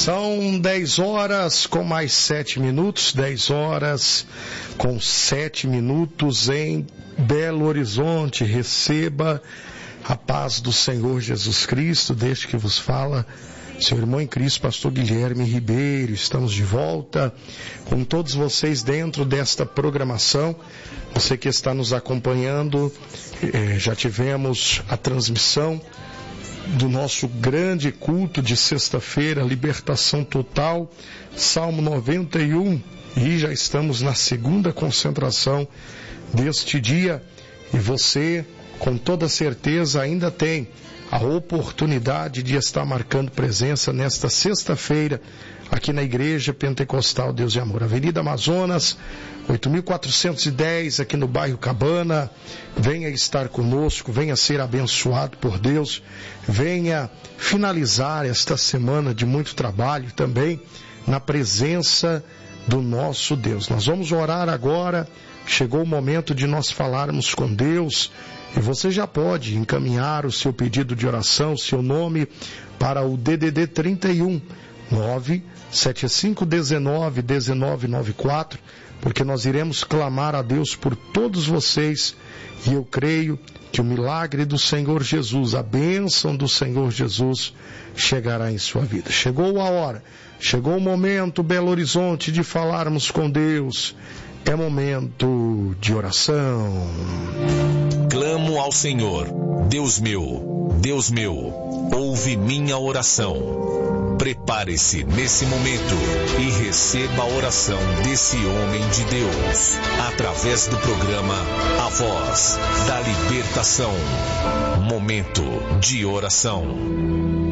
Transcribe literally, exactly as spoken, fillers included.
São dez horas com mais sete minutos, dez horas com sete minutos em Belo Horizonte. Receba a paz do Senhor Jesus Cristo, desde que vos fala seu irmão em Cristo, pastor Guilherme Ribeiro. Estamos de volta com todos vocês dentro desta programação. Você que está nos acompanhando, eh, já tivemos a transmissão do nosso grande culto de sexta-feira, Libertação Total, Salmo noventa e um, e já estamos na segunda concentração deste dia, e você, com toda certeza, ainda tem a oportunidade de estar marcando presença nesta sexta-feira, aqui na Igreja Pentecostal Deus e Amor, Avenida Amazonas, oito mil quatrocentos e dez, aqui no bairro Cabana. Venha estar conosco, venha ser abençoado por Deus, venha finalizar esta semana de muito trabalho também na presença do nosso Deus. Nós vamos orar agora. Chegou o momento de nós falarmos com Deus, e você já pode encaminhar o seu pedido de oração, seu nome, para o D D D trinta e um, nove sete cinco um nove um nove nove quatro, porque nós iremos clamar a Deus por todos vocês, e eu creio que o milagre do Senhor Jesus, a bênção do Senhor Jesus chegará em sua vida. Chegou a hora, chegou o momento, Belo Horizonte, de falarmos com Deus. É momento de oração. Clamo ao Senhor, Deus meu, Deus meu, ouve minha oração. Prepare-se nesse momento e receba a oração desse homem de Deus, através do programa A Voz da Libertação. Momento de oração.